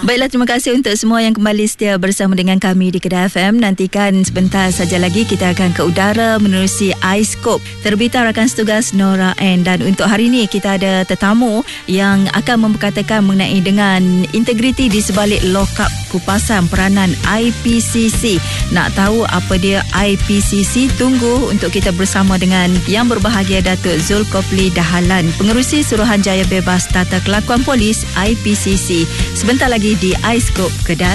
Baiklah, terima kasih untuk semua yang kembali setia bersama dengan kami di Kedah FM. Nantikan sebentar saja lagi kita akan ke udara menerusi iScope terbitan rakan setugas Nora N. Dan untuk hari ini kita ada tetamu yang akan memperkatakan mengenai dengan integriti di sebalik lokap kupasan peranan IPCC. Nak tahu apa dia IPCC? Tunggu untuk kita bersama dengan yang berbahagia, Datuk Zulkifli Dahalan, Pengerusi Suruhanjaya Bebas Tata Kelakuan Polis IPCC. Sebentar lagi di iScope Kedah.